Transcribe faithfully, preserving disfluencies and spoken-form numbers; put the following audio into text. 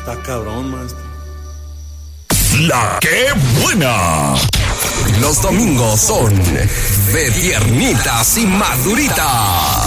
Está cabrón, maestro. La que buena. Los domingos son de piernitas y maduritas.